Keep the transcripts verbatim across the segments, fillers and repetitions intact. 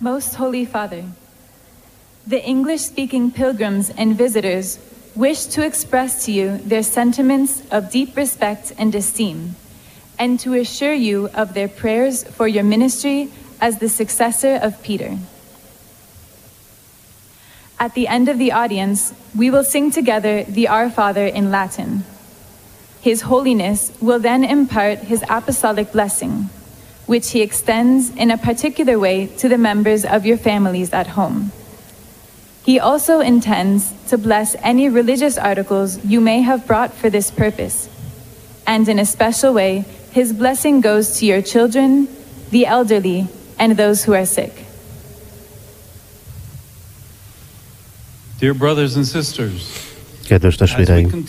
Most Holy Father, the English-speaking pilgrims and visitors wish to express to you their sentiments of deep respect and esteem, and to assure you of their prayers for your ministry as the successor of Peter. At the end of the audience, we will sing together the Our Father in Latin. His Holiness will then impart his apostolic blessing, which he extends in a particular way to the members of your families at home. He also intends to bless any religious articles you may have brought for this purpose, and in a special way, his blessing goes to your children, the elderly, and those who are sick. Dear brothers and sisters, kedves testvéreim,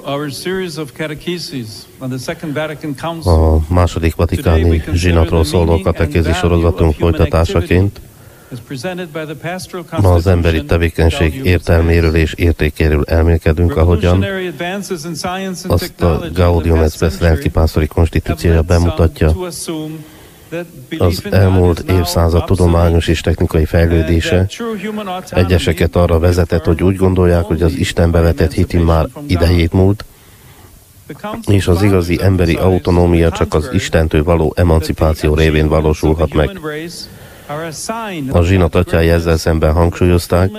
a második vatikáni zsinatról szóló katekézis sorozatunk folytatásaként ma az emberi tevékenység értelméről és értékéről elmélkedünk, ahogyan azt a Gaudium et Spes lelkipásztori konstitúciója bemutatja. Az elmúlt évszázad tudományos és technikai fejlődése egyeseket arra vezetett, hogy úgy gondolják, hogy az Istenbe vetett hit már idejét múlt, és az igazi emberi autonómia csak az Istentől való emancipáció révén valósulhat meg. A zsinat atyái ezzel szemben hangsúlyozták,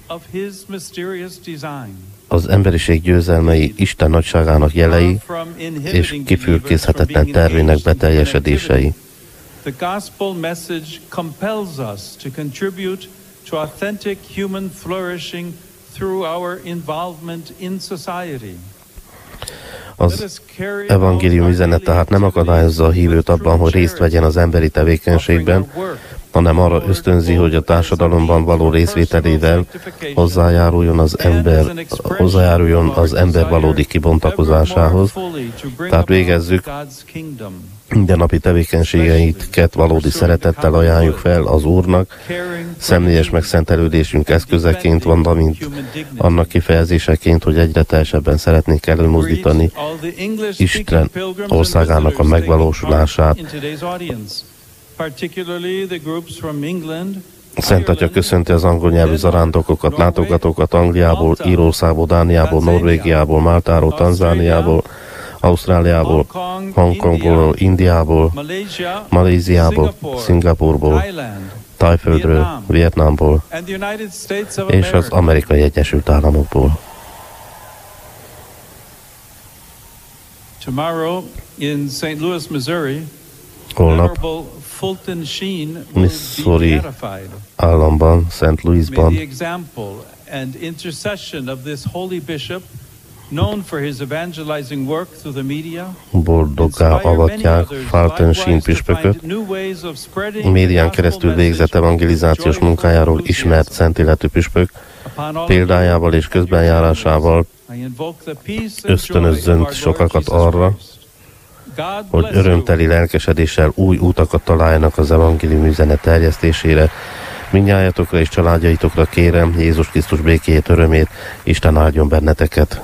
az emberiség győzelmei Isten nagyságának jelei és kifürkészhetetlen tervének beteljesedései. The gospel message compels us to contribute to authentic human flourishing through our involvement in society. Az evangélium üzenet tehát nem akadályozza a hívőt abban, hogy részt vegyen az emberi tevékenységben, hanem arra ösztönzi, hogy a társadalomban való részvételével hozzájáruljon az ember, hozzájáruljon az ember valódi kibontakozásához. Tehát végezzük mindennapi tevékenységeinket valódi szeretettel ajánljuk fel az Úrnak, személyes megszentelődésünk eszközeként, valamint annak kifejezéseként, hogy egyre teljesebben szeretnénk előmozdítani Isten országának a megvalósulását. Szent Atya köszönti az angol nyelvű zarándokokat, látogatókat Angliából, Írországból, Dániából, Norvégiából, Máltáról, Tanzániából, Ausztráliából, Hongkongból, Indiából, Maléziából, Szingapúrból, Tájföldről, Vietnámból és az Amerikai Egyesült Államokból. Holnap Missouri államban, Saint Louisban boldoggá avatják Fulton Sheen püspököt, médián keresztül végzett evangelizációs munkájáról ismert szentéletű püspök példájával és közbenjárásával ösztönözzön sokakat arra, hogy örömteli lelkesedéssel új utakat találjanak az evangélium üzenet terjesztésére. Mindnyájatokra és családjaitokra kérem Jézus Krisztus békéjét, örömét, Isten áldjon benneteket.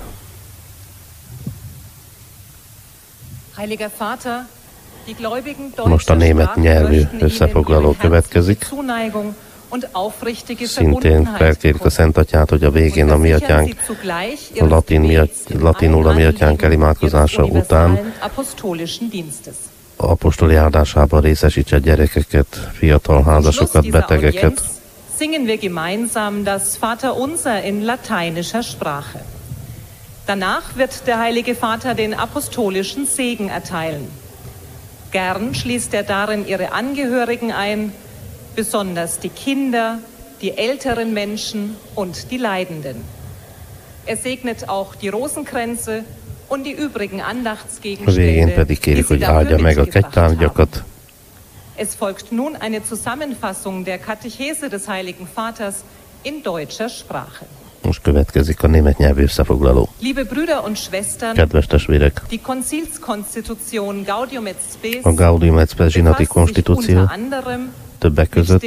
Most a német nyelvű összefoglaló következik. Szintén felkérik a Szent Atyát, hogy a végén a mi atyánk, a latin, mi, latinul a mi atyánk elimádkozása után apostoli áldásában részesítse gyerekeket, fiatal házasokat, betegeket. Singen wir gemeinsam das Vaterunser in lateinischer Sprache. Danach wird der Heilige Vater den apostolischen Segen erteilen. Gern schließt er darin ihre Angehörigen ein, besonders die Kinder, die älteren Menschen und die Leidenden. Er segnet auch die Rosenkränze und die übrigen Andachtsgegenstände, die sie dafür mitgebracht haben. Es folgt nun eine Zusammenfassung der Katechese des Heiligen Vaters in deutscher Sprache. Most következik a német nyelvű összefoglaló. Kedves testvérek! A Gaudium et Spes zsinati konstitúció többek között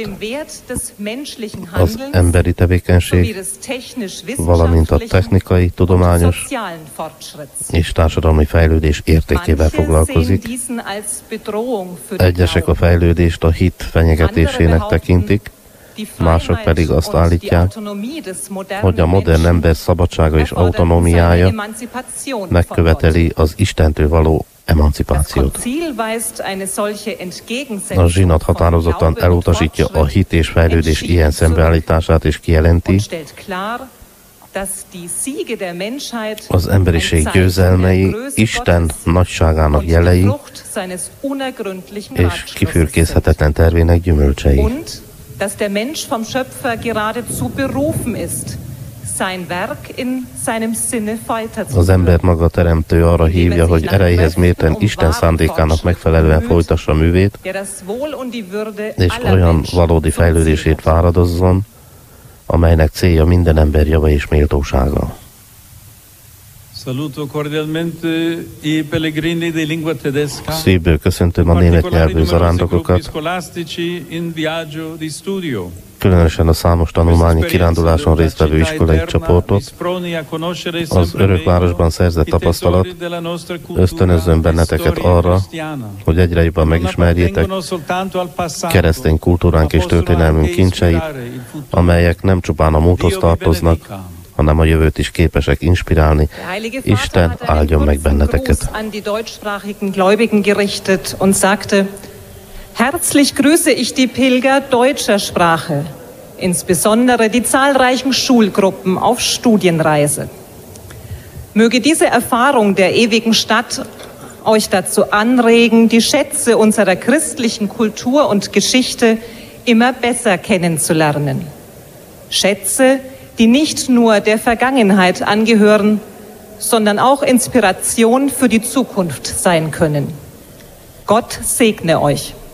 az emberi tevékenység, valamint a technikai, tudományos és társadalmi fejlődés értékével foglalkozik. Egyesek a fejlődést a hit fenyegetésének tekintik, Mások pedig azt állítják, hogy a modern ember szabadsága és autonómiája megköveteli az Istentől való emancipációt. A zsinat határozottan elutasítja a hit és fejlődés ilyen szembeállítását és kijelenti, az emberiség győzelmei Isten nagyságának jelei és kifürkészhetetlen tervének gyümölcsei. Dass der Mensch vom Schöpfer geradezu berufen ist, sein Werk in seinem Sinne weiterzuführen. Az ember maga teremtő arra hívja, hogy erejéhez mérten Isten szándékának megfelelően folytassa művét, és olyan valódi fejlődését váradozzon, amelynek célja minden ember java és méltósága. Saluto cordialmente i pellegrini di lingua tedesca. Szívből köszöntöm a német nyelvű zarándokokat, különösen a számos tanulmányi kiránduláson résztvevő iskolai csoportot. Az Örökvárosban szerzett tapasztalat ösztönözzön benneteket arra, hogy egyre jobban megismerjétek keresztény kultúránk és történelmünk kincseit, amelyek nem csupán a múlthoz tartoznak, hanem a jövőt is képesek inspirálni. Isten áldjon meg benneteket. Herzlich grüße ich die Pilger deutscher Sprache, insbesondere die zahlreichen Schulgruppen auf Studienreise. Möge diese Erfahrung der ewigen Stadt euch dazu anregen, die Schätze unserer christlichen Kultur und Geschichte immer besser kennenzulernen. Schätze, die nicht nur der Vergangenheit angehören, sondern auch Inspiration für die Zukunft sein können. Gott segne euch.